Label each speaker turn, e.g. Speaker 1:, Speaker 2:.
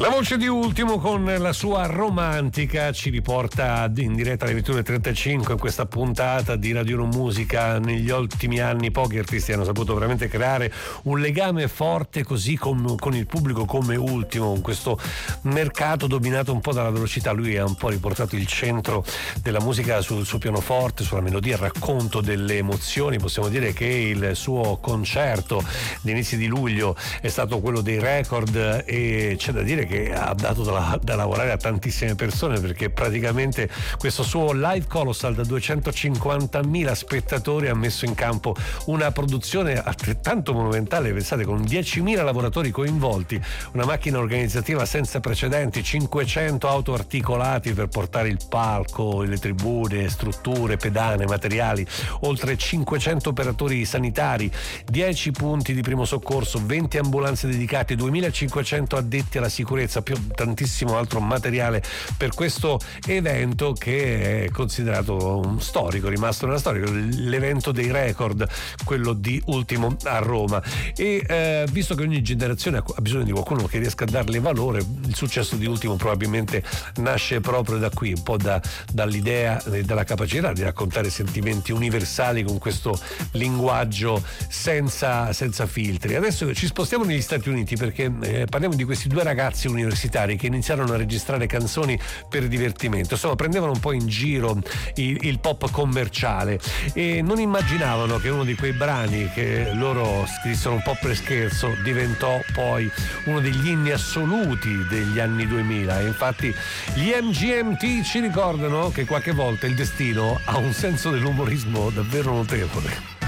Speaker 1: La voce di Ultimo con la sua romantica ci riporta in diretta alle 21.35 in questa puntata di Radio Uno Musica. Negli ultimi anni pochi artisti hanno saputo veramente creare un legame forte così con il pubblico come Ultimo, in questo mercato dominato un po' dalla velocità. Lui ha un po' riportato il centro della musica sul suo pianoforte, sulla melodia, il racconto delle emozioni. Possiamo dire che il suo concerto di inizi di luglio è stato quello dei record e c'è da dire che ha dato da lavorare a tantissime persone, perché praticamente questo suo live colossal da 250.000 spettatori ha messo in campo una produzione altrettanto monumentale, pensate, con 10.000 lavoratori coinvolti, una macchina organizzativa senza precedenti, 500 auto articolati per portare il palco, le tribune, strutture, pedane, materiali, oltre 500 operatori sanitari, 10 punti di primo soccorso, 20 ambulanze dedicate, 2.500 addetti alla sicurezza, più tantissimo altro materiale per questo evento che è considerato un storico, rimasto nella storia, l'evento dei record, quello di Ultimo a Roma. E visto che ogni generazione ha bisogno di qualcuno che riesca a darle valore, il successo di Ultimo probabilmente nasce proprio da qui, un po' dall'idea e dalla capacità di raccontare sentimenti universali con questo linguaggio senza filtri. Adesso ci spostiamo negli Stati Uniti perché parliamo di questi due ragazzi universitari che iniziarono a registrare canzoni per divertimento, insomma prendevano un po' in giro il pop commerciale e non immaginavano che uno di quei brani che loro scrissero un po' per scherzo diventò poi uno degli inni assoluti degli anni 2000. E infatti gli MGMT ci ricordano che qualche volta il destino ha un senso dell'umorismo davvero notevole.